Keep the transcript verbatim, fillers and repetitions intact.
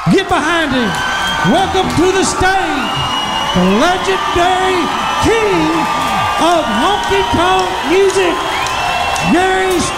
Get behind him. Welcome to the stage, the legendary king of honky tonk music, Gary